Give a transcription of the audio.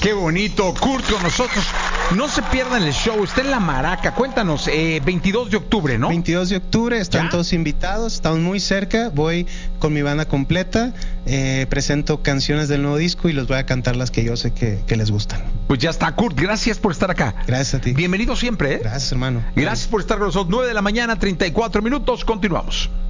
Qué bonito, Kurt con nosotros. No se pierdan el show, está en La Maraca. Cuéntanos, 22 de octubre, ¿no? 22 de octubre, están ¿Ya? todos invitados, estamos muy cerca. Voy con mi banda completa, presento canciones del nuevo disco y los voy a cantar las que yo sé que les gustan. Pues ya está, Kurt, gracias por estar acá. Gracias a ti. Bienvenido siempre, ¿eh? Gracias, hermano. Gracias por estar con nosotros. 9 de la mañana, 34 minutos. Continuamos.